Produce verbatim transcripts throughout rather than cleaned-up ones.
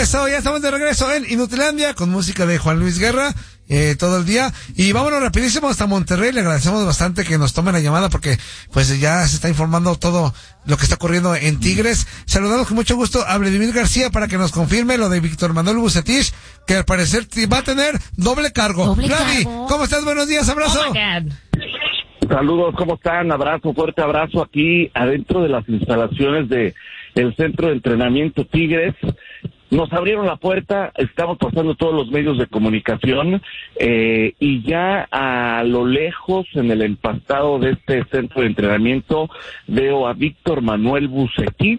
Eso, ya estamos de regreso en Inutilandia con música de Juan Luis Guerra. Eh, todo el día, y vámonos rapidísimo hasta Monterrey. Le agradecemos bastante que nos tomen la llamada porque pues ya se está informando todo lo que está ocurriendo en Tigres. Saludamos con mucho gusto a Vladimir García para que nos confirme lo de Víctor Manuel Vucetich, que al parecer va a tener doble cargo. Doble Vladi, cargo. ¿cómo estás? Buenos días, abrazo. Oh my God. Saludos, ¿cómo están? Abrazo, fuerte abrazo aquí adentro de las instalaciones de el Centro de Entrenamiento Tigres. Nos abrieron la puerta, estamos pasando todos los medios de comunicación eh, y ya a lo lejos en el empastado de este centro de entrenamiento veo a Víctor Manuel Vucetich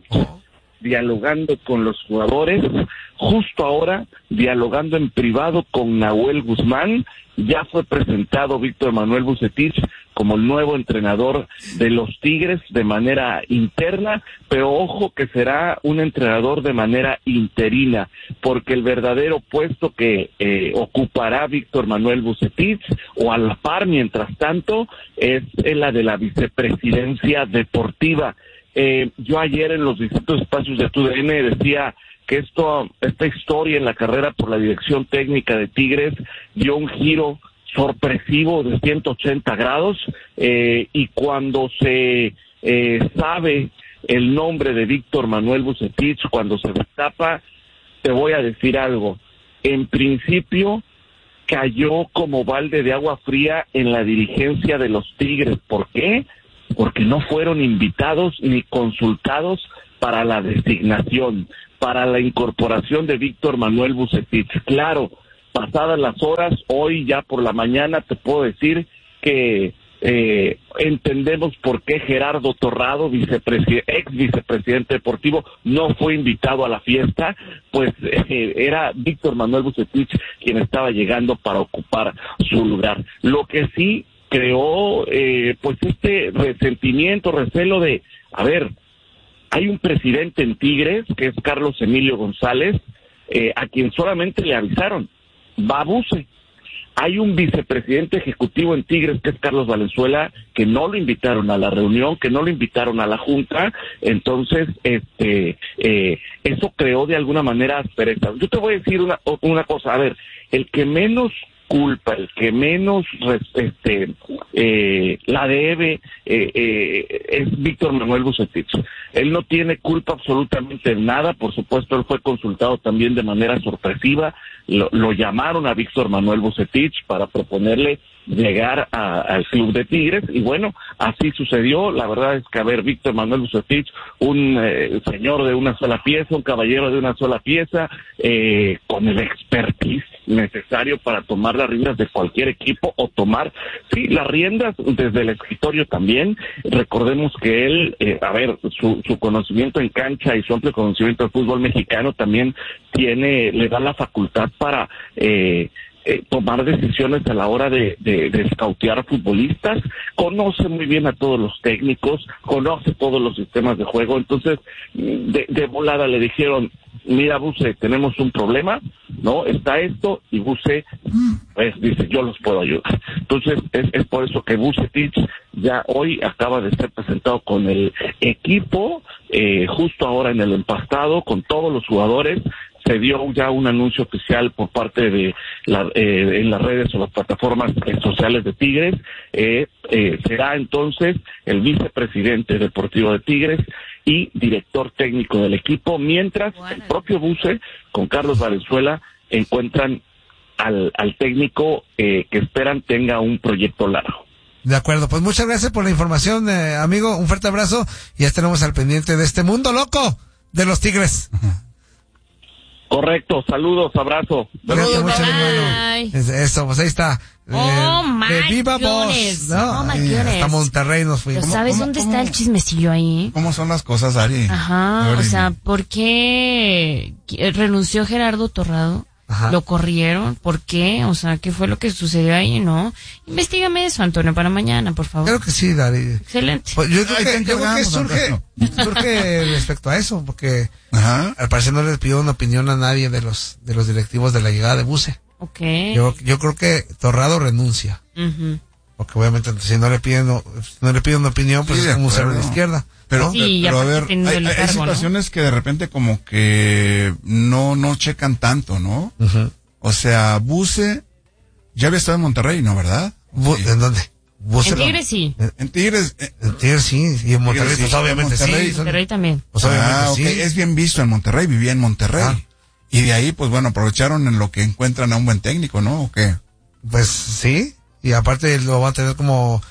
dialogando con los jugadores, justo ahora dialogando en privado con Nahuel Guzmán. Ya fue presentado Víctor Manuel Vucetich como el nuevo entrenador de los Tigres de manera interna, pero ojo que será un entrenador de manera interina, porque el verdadero puesto que eh, ocupará Víctor Manuel Vucetich, o a la par mientras tanto, es la de la vicepresidencia deportiva. Eh, yo ayer en los distintos espacios de T U D N decía que esto, esta historia en la carrera por la dirección técnica de Tigres dio un giro sorpresivo de ciento ochenta grados, eh, y cuando se eh, sabe el nombre de Víctor Manuel Vucetich, cuando se destapa, te voy a decir algo. En principio cayó como balde de agua fría en la dirigencia de los Tigres. ¿Por qué? Porque no fueron invitados ni consultados para la designación, para la incorporación de Víctor Manuel Vucetich. Claro, pasadas las horas, hoy ya por la mañana te puedo decir que eh, entendemos por qué Gerardo Torrado, vicepresi- ex vicepresidente deportivo, no fue invitado a la fiesta, pues eh, era Víctor Manuel Vucetich quien estaba llegando para ocupar su lugar. Lo que sí creó eh, pues este resentimiento, recelo de, a ver, hay un presidente en Tigres, que es Carlos Emilio González, eh, a quien solamente le avisaron, va a Vuce. Hay un vicepresidente ejecutivo en Tigres, que es Carlos Valenzuela, que no lo invitaron a la reunión, que no lo invitaron a la junta. Este este eh, eso creó de alguna manera aspereza. Yo te voy a decir una, una cosa, a ver, el que menos culpa, el que menos este eh, la debe eh, eh, es Víctor Manuel Vucetich. Él no tiene culpa absolutamente en nada. Por supuesto, él fue consultado también de manera sorpresiva. Lo, lo llamaron a Víctor Manuel Vucetich para proponerle llegar a, al club de Tigres, y bueno, así sucedió. La verdad es que, a ver, Víctor Manuel Vucetich, un eh, señor de una sola pieza, un caballero de una sola pieza, eh, con el expertise necesario para tomar las riendas de cualquier equipo, o tomar, sí, las riendas desde el escritorio también. Recordemos que él, eh, a ver, su, su conocimiento en cancha y su amplio conocimiento del fútbol mexicano también tiene, le da la facultad para eh, Eh, tomar decisiones a la hora de, de, de scoutear a futbolistas. Conoce muy bien a todos los técnicos, conoce todos los sistemas de juego. Entonces, de, de volada le dijeron, mira, Vuce, tenemos un problema, ¿no? Está esto, y Vuce, pues, dice, yo los puedo ayudar. Entonces, es, es por eso que Vucetich ya hoy acaba de ser presentado con el equipo, eh, justo ahora en el empastado, con todos los jugadores. Se dio ya un anuncio oficial por parte de la, eh, en las redes o las plataformas eh, sociales de Tigres. Eh, eh, será entonces el vicepresidente deportivo de Tigres y director técnico del equipo, mientras el propio Vuce con Carlos Valenzuela encuentran al, al técnico eh, que esperan tenga un proyecto largo. De acuerdo, pues muchas gracias por la información, eh, amigo. Un fuerte abrazo y ya estaremos al pendiente de este mundo loco de los Tigres. Correcto, saludos, abrazo. Cuídate mucho, bye. hermano. Es- Eso, pues ahí está. Oh, Eh, my de Viva goodness. Voz, ¿no? Oh, my Y goodness. hasta Monterrey nos Pero fuimos. ¿sabes cómo- dónde cómo? está el chismecillo ahí? ¿Cómo son las cosas, Ari? A Ajá, ver, o sea, dime. ¿por qué renunció Gerardo Torrado? Ajá. ¿Lo corrieron? ¿Por qué? O sea, ¿qué fue lo que sucedió ahí, no? Investígame eso, Antonio, para mañana, por favor. Creo que sí, Dari. Excelente. Pues yo creo Ahí que, te yo creo que encargamos, surge, Antonio. surge respecto a eso, porque Ajá. al parecer no les pidió una opinión a nadie de los de los directivos de la llegada de Vuce. Ok. Yo, yo creo que Torrado renuncia. Ujú. porque obviamente si no le piden, no, no le piden una opinión, pues sí, es como un cero cero de izquierda. Pero, ¿no? Sí, pero a aparte ver, teniendo hay, el hay cargo, situaciones que de repente como que no, no checan tanto, ¿no? Uh-huh. O sea, Buse ya había estado en Monterrey, ¿no, verdad? Bu- Sí. ¿En dónde? Buse- En Tigres sí. En Tigres. eh, En Tigres sí, y en Monterrey, Tigres, pues sí, obviamente Monterrey. sí. son- Monterrey también. Pues obviamente ah, ok, sí. es bien visto en Monterrey, vivía en Monterrey. Ah. Y de ahí, pues bueno, aprovecharon en lo que encuentran a un buen técnico, ¿no? ¿O qué? Pues sí, y aparte lo va a tener como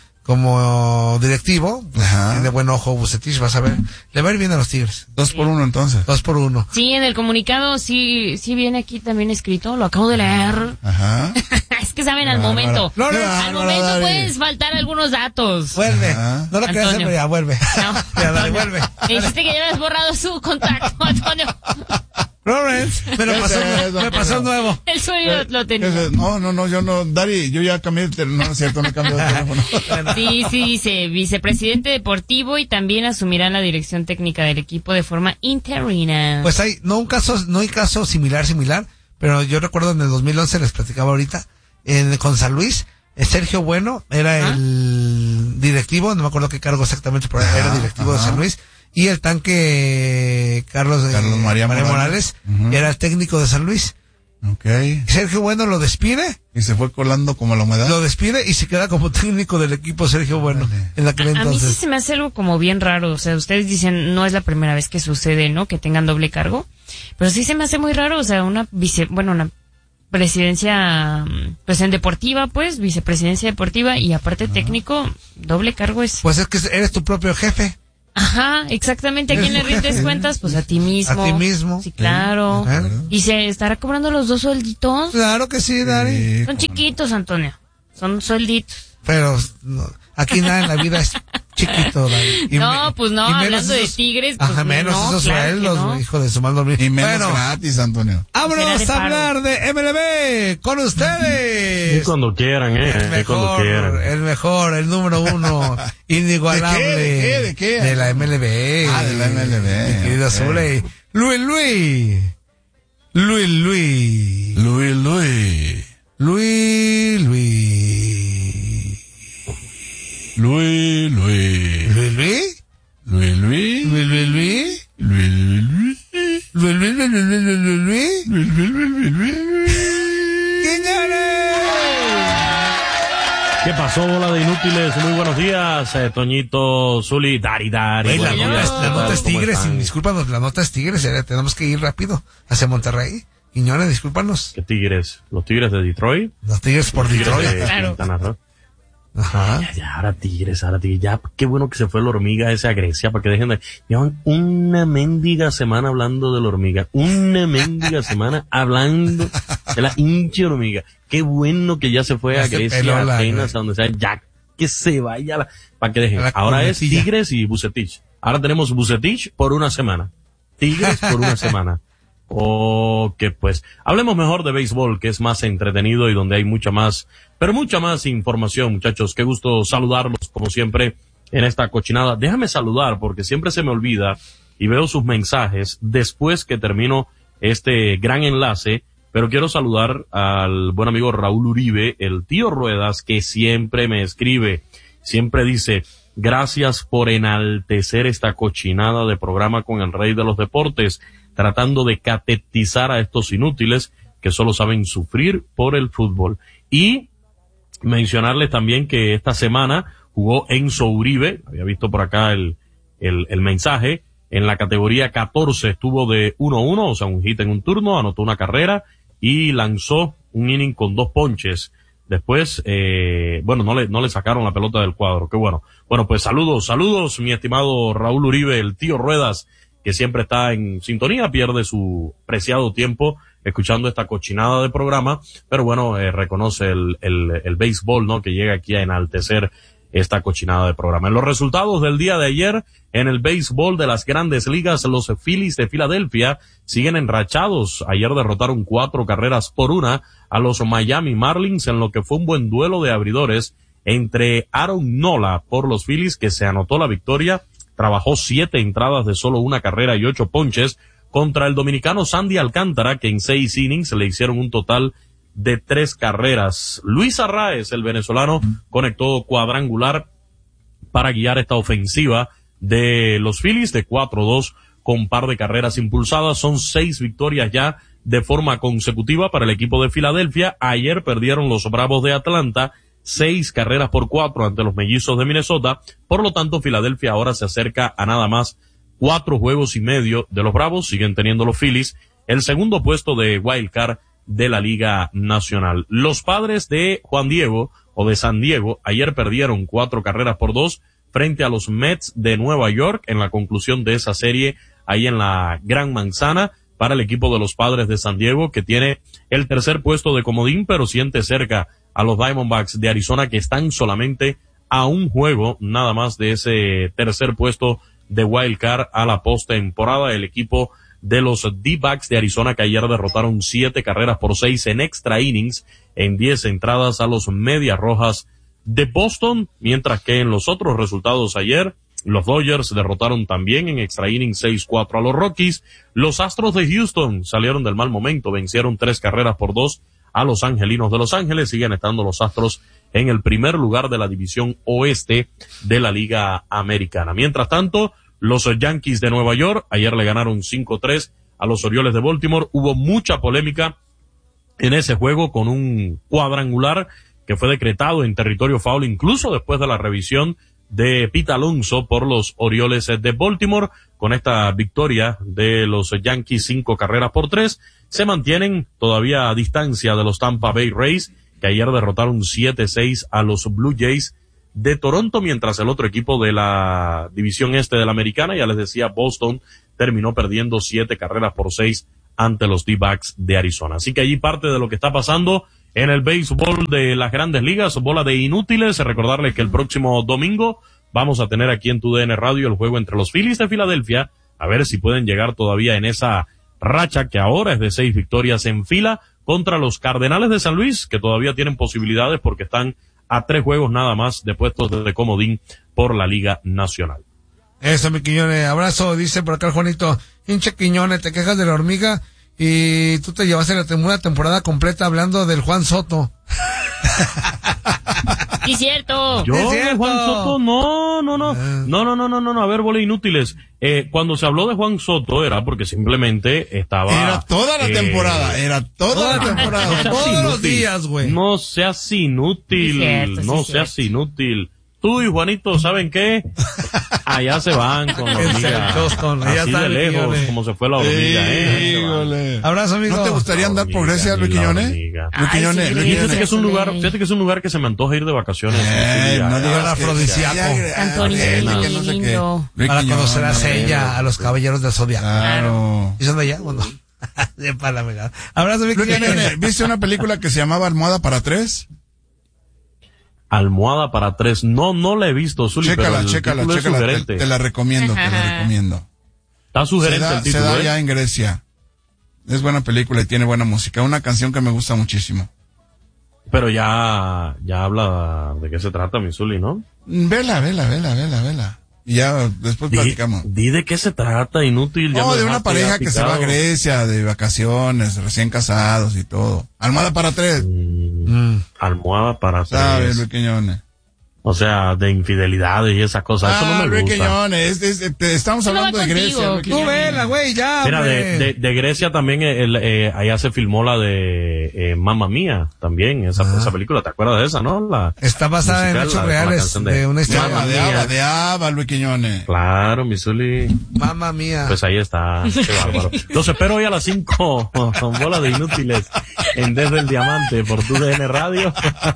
como directivo, pues, Ajá. tiene buen ojo Bucetich, vas a ver, le va a ir bien a los Tigres, Dos por uno entonces. dos por uno. Sí, en el comunicado sí, sí viene aquí también escrito, lo acabo de leer. Ajá. Es que saben, al Bárbaro. momento. No, no, al bárbaro, momento Dani. puedes faltar algunos datos. Vuelve, Ajá. no lo querías hacer, Antonio. pero ya vuelve. No, Ya, dale, vuelve. Me dijiste que ya habías borrado su contacto, Antonio. Lawrence, me lo pasó, Ese es, me pasó nuevo. El suyo lo tenía. Ese- No, no, no, yo no, Dari, yo ya cambié de teléfono, no es cierto, no he cambiado de teléfono. Sí, sí, dice vicepresidente deportivo y también asumirá la dirección técnica del equipo de forma interina. Pues hay, no un caso, no hay caso similar, similar, pero yo recuerdo en el dos mil once, les platicaba ahorita, en, con San Luis, eh, Sergio Bueno era ¿Ah? el directivo, no me acuerdo qué cargo exactamente, pero Ajá, era directivo ajá. de San Luis, y el tanque Carlos, eh, Carlos María Morales, Morales. Ujú. era el técnico de San Luis. Ok. Sergio Bueno lo despide, Y se fue colando como la humedad. lo despide y se queda como técnico del equipo Sergio Bueno, Órale. en aquel A mí sí entonces. se me hace algo como bien raro, o sea, ustedes dicen no es la primera vez que sucede, ¿no? Que tengan doble cargo, pero sí se me hace muy raro, o sea, una vice, bueno, una presidencia, pues en deportiva, pues, vicepresidencia deportiva y aparte técnico, doble cargo es... Pues es que eres tu propio jefe. Ajá, exactamente, ¿a Eres quién le tu jefe. rindes cuentas? Pues a ti mismo. A ti mismo. Sí, claro. Ajá. ¿Y se estará cobrando los dos suelditos? Claro que sí, Dari. Sí, Son como- chiquitos, Antonio, son suelditos. Pero no, aquí nada en la vida es chiquito, Dari. Y No, me- pues no, y menos hablando de esos- Tigres, pues Ajá, menos no, esos claro que sueldos, no. hijo de su mal dormir. Y menos Bueno, gratis, Antonio. Será vámonos de a paro. hablar de M L B con ustedes. Cuando quieran, eh. El eh, cuando mejor, quieran. el mejor, el número uno, inigualable. ¿De qué? ¿De qué? ¿De qué? De la M L B. Ah, de la M L B, Mi querido ok. Zule. Luis Luis. Luis Luis. Luis, Luis. Luis Luis. Luis, Luis. Luis Luis. Luis, Luis. Luis Luis Luis. Luis, Luis. Luis Luis Luis Luis Luis Luis Luis. Luis, Luis, Luis, Luis, Luis. ¿Qué pasó, bola de inútiles? Muy buenos días, eh, Toñito, Zuli, Dari, Dari. Güey, la buenos nota, días, es, ¿qué la tal? nota es ¿Cómo Tigres, están? discúlpanos, la nota es Tigres, eh, tenemos que ir rápido hacia Monterrey. Quiñones, discúlpanos. ¿Qué Tigres? ¿Los Tigres de Detroit? Los Tigres por Tigres Detroit. de Claro. Quintana Roo. Ajá. Ya, ya, ahora Tigres, ahora Tigres. Ya, qué bueno que se fue la hormiga esa a Grecia, para que dejen de... Llevan una mendiga semana hablando de la hormiga. Una mendiga semana hablando de la hinche hormiga. Qué bueno que ya se fue Ya a se Grecia, peló a la- Atenas, a donde sea. Ya que se vaya, la- para que dejen. La Ahora es culetilla. Tigres y Bucetich. Ahora tenemos Bucetich por una semana. Tigres por una semana. Ok, pues hablemos mejor de béisbol, que es más entretenido y donde hay mucha más, pero mucha más información, muchachos. Qué gusto saludarlos, como siempre, en esta cochinada. Déjame saludar, porque siempre se me olvida y veo sus mensajes después que termino este gran enlace, pero quiero saludar al buen amigo Raúl Uribe, el tío Ruedas, que siempre me escribe, siempre dice: gracias por enaltecer esta cochinada de programa con el rey de los deportes, tratando de catetizar a estos inútiles que solo saben sufrir por el fútbol. Y mencionarles también que esta semana jugó Enzo Uribe, había visto por acá el, el, el mensaje, en la categoría catorce estuvo de uno a uno, o sea, un hit en un turno, anotó una carrera y lanzó un inning con dos ponches. Después, eh, bueno, no le, no le sacaron la pelota del cuadro, qué bueno. Bueno, pues saludos, saludos, mi estimado Raúl Uribe, el tío Ruedas, que siempre está en sintonía, pierde su preciado tiempo escuchando esta cochinada de programa, pero bueno, eh, reconoce el, el, el béisbol, ¿no? Que llega aquí a enaltecer esta cochinada de programa. En los resultados del día de ayer, en el béisbol de las grandes ligas, los Phillies de Filadelfia siguen enrachados. Ayer derrotaron cuatro carreras por una a los Miami Marlins en lo que fue un buen duelo de abridores entre Aaron Nola por los Phillies, que se anotó la victoria, trabajó siete entradas de solo una carrera y ocho ponches, contra el dominicano Sandy Alcántara, que en seis innings le hicieron un total de tres carreras. Luis Arraez, el venezolano, conectó cuadrangular para guiar esta ofensiva de los Phillies de cuatro dos con par de carreras impulsadas. Son seis victorias ya de forma consecutiva para el equipo de Filadelfia. Ayer perdieron los Bravos de Atlanta seis carreras por cuatro ante los Mellizos de Minnesota. Por lo tanto, Filadelfia ahora se acerca a nada más cuatro juegos y medio de los Bravos. Siguen teniendo los Phillies el segundo puesto de Wild Card de la Liga Nacional. Los Padres de Juan Diego o de San Diego ayer perdieron cuatro carreras por dos frente a los Mets de Nueva York en la conclusión de esa serie ahí en la Gran Manzana para el equipo de los Padres de San Diego, que tiene el tercer puesto de comodín, pero siente cerca a los Diamondbacks de Arizona, que están solamente a un juego nada más de ese tercer puesto de Wild Card a la postemporada. El equipo de los D-backs de Arizona, que ayer derrotaron siete carreras por seis en extra innings en diez entradas a los Medias Rojas de Boston, mientras que en los otros resultados ayer, los Dodgers derrotaron también en extra innings seis cuatro a los Rockies. Los Astros de Houston salieron del mal momento, vencieron tres carreras por dos a los Angelinos de Los Ángeles. Siguen estando los Astros en el primer lugar de la división oeste de la Liga Americana. Mientras tanto, los Yankees de Nueva York ayer le ganaron cinco tres a los Orioles de Baltimore. Hubo mucha polémica en ese juego con un cuadrangular que fue decretado en territorio foul incluso después de la revisión de Pete Alonso por los Orioles de Baltimore. Con esta victoria de los Yankees, cinco carreras por tres, se mantienen todavía a distancia de los Tampa Bay Rays, que ayer derrotaron siete seis a los Blue Jays de Toronto, mientras el otro equipo de la división este de la Americana, ya les decía, Boston, terminó perdiendo siete carreras por seis ante los D-backs de Arizona. Así que allí parte de lo que está pasando en el béisbol de las Grandes Ligas, bola de inútiles. Recordarles que el próximo domingo vamos a tener aquí en tu D N Radio el juego entre los Phillies de Filadelfia, a ver si pueden llegar todavía en esa racha que ahora es de seis victorias en fila, contra los Cardenales de San Luis, que todavía tienen posibilidades porque están a tres juegos nada más de puestos de comodín por la Liga Nacional. Eso, mi Quiñones, abrazo, dice por acá el Juanito, hinche Quiñones, te quejas de la hormiga y tú te llevaste la tem- una temporada completa hablando del Juan Soto. Sí, cierto. Yo, Es cierto. Juan Soto, no, no, no, Ah. no, no, no, no, no, no, a ver, bola inútiles. Eh, cuando se habló de Juan Soto era porque simplemente estaba... Era toda la eh, temporada, era toda la No temporada. seas Todos los inútil. días, güey. No seas inútil, Sí, cierto, sí, no cierto. seas inútil. Tú y Juanito, ¿saben qué? Allá se van con la En hormiga. Boston, allá Así está de el lejos, Quiñones. como se fue la hormiga, ¿eh? Híjole. Abrazo, amigo. ¿No te gustaría andar por Grecia, Luis ni la Quiñones? hormiga. Luis Ay, Quiñones, sí, Luis Y Luis fíjate que es un Soleil. lugar, fíjate que es un lugar que se me antoja ir de vacaciones. Eh, Sí, no ya. digas que- afrodisíaco. que- Antonio, que- que no sé qué. lindo. Luis Para Quiñones, conocer a ella, a los caballeros del Zodiaco. Claro. ¿Y son de allá? Bueno, de para amiga. Abrazo, mi Luis Quiñones. Quiñones, ¿viste una película que se llamaba Almohada para tres? Almohada para tres. No, no la he visto, Zuli, pero Chécala, el chécala, título es chécala. Te, sugerente. te la recomiendo, te la Ajá. recomiendo. Está Se sugerente da, el se título, da ¿eh? ya en Grecia. Es buena película y tiene buena música. Una canción que me gusta muchísimo. Pero ya, ya habla de qué se trata, mi Zuli, ¿no? Vela, vela, vela, vela, vela. Y ya después Di, platicamos. di de qué se trata, inútil. ya No, me de una dejaste pareja ya que se va a picado. Grecia de vacaciones, recién casados y todo. Almohada para tres. Mm, Almohada para ¿Sabes, tres. Luis Quiñones? O sea, de infidelidades y esas cosas. Eso Ah, no me Luis gusta. Quiñones, es- es- te- estamos Eso no hablando va de contigo, Grecia. Luis Tú Quiñones. vela, güey, ya, Mira, de, hombre. de, de Grecia también, el, eh, allá se filmó la de eh, Mamma Mía, también, esa, Ah. esa película, ¿te acuerdas de esa, no? La Está basada en musical, hechos la- con la reales canción de una historia. De Ava, de Ava, de Ava, Luis Quiñones. Claro, mi Zuli. Mamma mía. Pues ahí está, qué bárbaro. Los espero hoy a las cinco, con bola de inútiles, en Desde el Diamante, por tu D N Radio.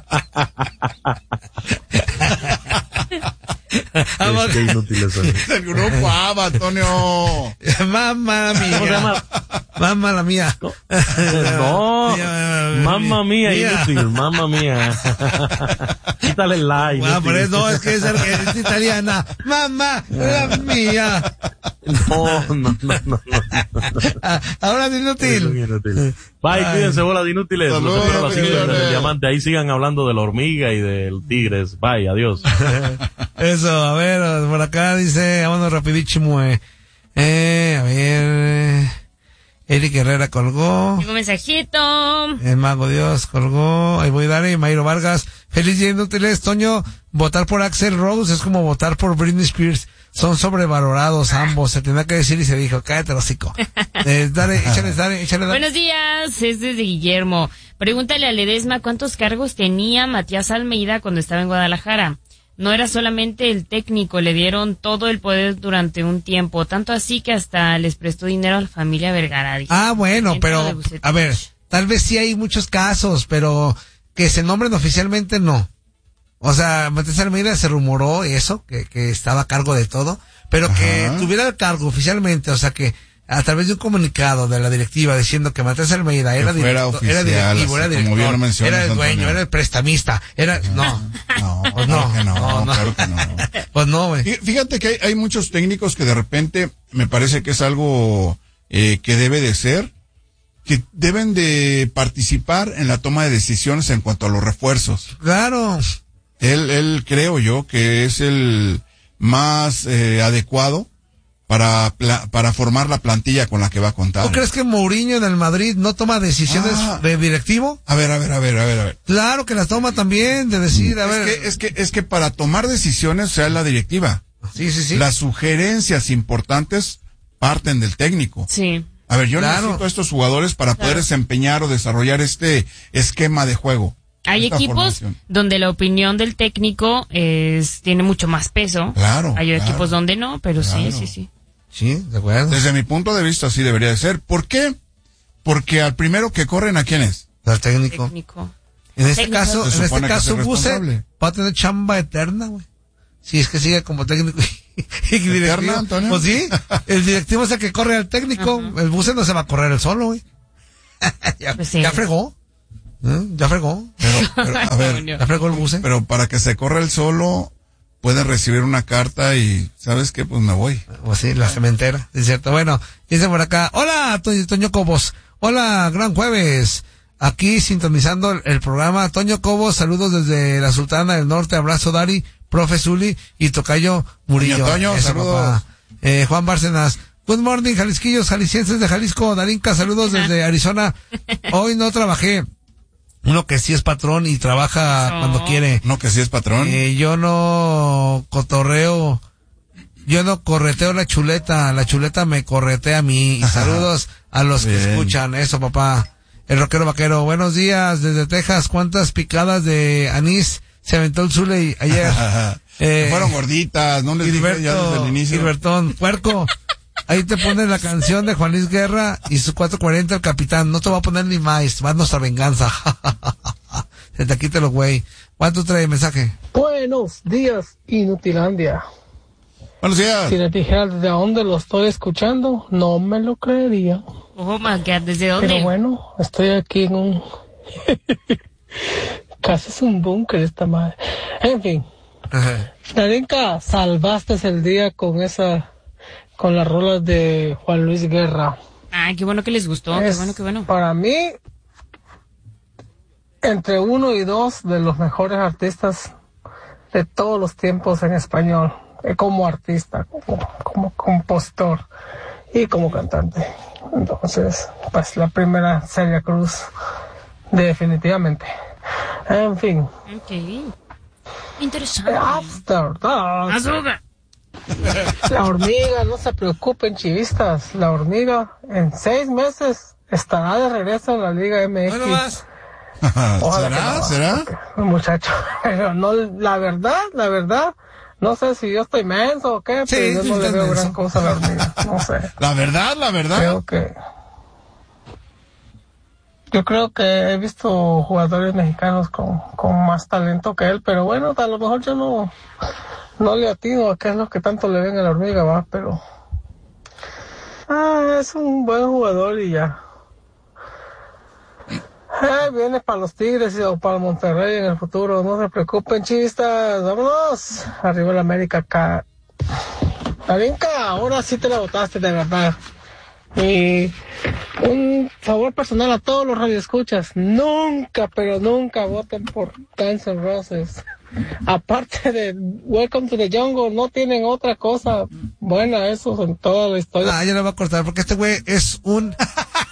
Vamos. Es que inútiles son. El grupo Ava, Antonio. Mamma mía. ¿Cómo se llama? Mamma la mía. No, mamma mía, Mía. inútil, mamma mía. Quítale el like. Ah, inútil. pero es, no, es que es, es italiana. Mamma la mía. No, no, no, no. Ah, ahora es Es un inútil. inútil. Bye, Ay. cuídense, bola de inútiles. Los Saludos, espero a las cinco señores. desde el Diamante. Ahí sigan hablando de la hormiga y del tigres. Bye, adiós. Eso, a ver, por acá dice, vámonos rapidísimo, eh. Eh, a ver. Eric Herrera colgó. Tengo un mensajito. El Mago Dios colgó. Ahí voy, Dani. Mayro Vargas. Feliz día inútiles. Toño, votar por Axl Rose es como votar por Britney Spears. Son sobrevalorados ambos. Se tenía que decir y se dijo, cállate el hocico. Eh, dale, échale, dale, échale, dale. Buenos días, es desde Guillermo. Pregúntale a Ledesma cuántos cargos tenía Matías Almeida cuando estaba en Guadalajara. No era solamente el técnico, le dieron todo el poder durante un tiempo, tanto así que hasta les prestó dinero a la familia Vergara. Dice. Ah, bueno, pero, a ver, tal vez sí hay muchos casos, pero que se nombren oficialmente no. O sea, Matías Almeida se rumoró eso, que, que estaba a cargo de todo, pero Ajá. que tuviera el cargo oficialmente, o sea que a través de un comunicado de la directiva diciendo que Matías Almeida era, directo, oficial, era directivo, era director, era el dueño, Antonio. Era el prestamista, era, no. No, pues claro no, que no, no, no, claro que no. Pues no, güey. Fíjate que hay, hay muchos técnicos que de repente me parece que es algo eh, que debe de ser, que deben de participar en la toma de decisiones en cuanto a los refuerzos. Claro. Él, él creo yo que es el más eh, adecuado para pla- para formar la plantilla con la que va a contar. ¿Tú crees que Mourinho en el Madrid no toma decisiones ah, de directivo? A ver, a ver, a ver, a ver, a ver. Claro que las toma también, de decir, a es ver. Que, es que, es que para tomar decisiones, o sea, la directiva. Sí, sí, sí. Las sugerencias importantes parten del técnico. Sí. A ver, yo claro. necesito a estos jugadores para claro. poder desempeñar o desarrollar este esquema de juego. Hay equipos formación. donde la opinión del técnico es tiene mucho más peso. Claro. Hay claro, equipos donde no, pero claro. sí, sí, sí. Sí, de acuerdo. Desde mi punto de vista así debería de ser. ¿Por qué? Porque al primero que corren, ¿a quién es? Al técnico. técnico. En este técnico. caso, en este caso, Buse va a tener chamba eterna, güey. Si es que sigue como técnico y directivo. Antonio? Pues sí, el directivo es el que corre al técnico. Uh-huh. El Buse no se va a correr el solo, güey. ya, pues sí. ya fregó. ¿Eh? Ya fregó. Pero, pero, a ver, ya fregó el Buse. Pero para que se corra el solo, pueden recibir una carta y, ¿sabes qué? Pues me voy. Pues sí, la cementera, es cierto. Bueno, dice por acá, hola, Toño, Toño Cobos. Hola, gran jueves. Aquí sintonizando el, el programa. Toño Cobos, saludos desde la Sultana del Norte. Abrazo, Dari, profe Zuli y Tocayo Murillo. Toño, Toño, Eso, saludos. Papá. Eh, Juan Bárcenas. Good morning, Jalisquillos, jaliscienses de Jalisco. Darinka, saludos desde Arizona. Hoy no trabajé. Uno que sí es patrón y trabaja no. cuando quiere. No, que sí es patrón. Eh, yo no cotorreo, yo no correteo la chuleta, la chuleta me corretea a mí. Y saludos a los Bien. que escuchan. Eso, papá. El rockero vaquero. Buenos días desde Texas. ¿Cuántas picadas de anís se aventó el Zule ayer? eh, fueron gorditas, no les dije ya desde el inicio. Gilbertón, puerco. Ahí te pones la canción de Juan Luis Guerra y su cuatro cuarenta el capitán. No te va a poner ni más, va nuestra venganza. Se te quita lo güey. ¿Cuánto trae mensaje? Buenos días, Inutilandia. Buenos días. Si les dijera desde dónde lo estoy escuchando, no me lo creería. Oh my God, ¿desde dónde? Pero bueno, estoy aquí en un... Casi es un búnker esta madre. En fin. Darinka, salvaste el día con esa... con las rolas de Juan Luis Guerra. Ay, qué bueno que les gustó, es, qué bueno, qué bueno. Para mí, entre uno y dos de los mejores artistas de todos los tiempos en español, como artista, como, como compositor y como cantante. Entonces, pues la primera, Celia Cruz, definitivamente. En fin. Ok. Interesante. After Dark. Azúcar. La hormiga, no se preocupen, chivistas. La hormiga en seis meses estará de regreso en la Liga M X. Bueno, más. ¿Será? No, ¿Será? Muchacho, no, la verdad, la verdad, no sé si yo estoy menso o qué, sí, pero yo no le veo menso. gran cosa a la hormiga, no sé. La verdad, la verdad. Creo que... Yo creo que he visto jugadores mexicanos con, con más talento que él, pero bueno, a lo mejor yo no... No le atino a qué es lo que tanto le ven a la hormiga, va, pero... Ah, es un buen jugador y ya. Eh, viene para los Tigres o para Monterrey en el futuro, no se preocupen, chistas, vámonos. Arriba la América acá. Darinka, ahora sí te la botaste de verdad. Y un favor personal a todos los radioescuchas, nunca, pero nunca voten por Guns N' Roses. Aparte de Welcome to the Jungle, no tienen otra cosa buena esos en toda la historia. Ah, ya lo voy a cortar porque este güey es un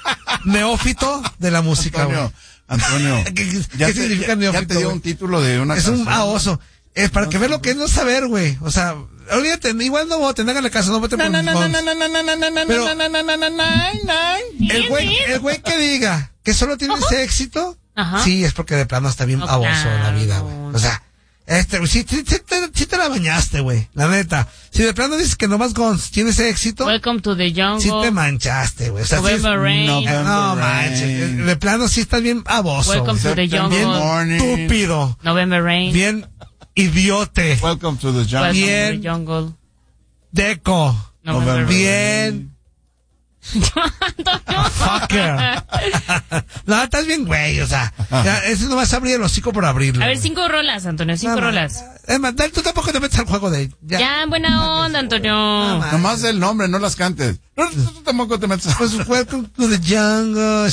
neófito de la música, güey. Antonio, Antonio. ¿Qué, qué, ya qué te, significa ya, neófito? ya te dio güey? un título de una Es canción. un baboso. Es para que veas lo que es no saber, güey. O sea, olvídate, igual no voten, háganle caso, no voten por mis bombs. Pero el güey, el güey que diga que solo tiene ese éxito, Ajá. sí, es porque de plano está bien No, baboso en la claro. vida, güey. O sea, este, sí, sí, sí te, sí te la bañaste, güey. La neta. Si de plano dices que nomás Guns tiene ese éxito, Welcome to the jungle. sí te manchaste, güey. O sea, sí es- November Rain. November no Rain. manches. De plano sí estás bien baboso. Welcome to güey. the September jungle. morning. Estúpido. November Rain. Bien idiote. Welcome to the jungle. Welcome bien. to the jungle. Deco. November Rain. Bien. Fucker. No, estás bien, güey, o sea, ya, eso no vas a abrir el hocico por abrirlo. A ver, güey. cinco rolas, Antonio, cinco No, rolas. Es más, dale, tú tampoco te metes al juego de ya. Ya, buena onda, Antonio. No, Nomás el nombre, no las cantes. No, tú tampoco te metes. Pues welcome to the jungle.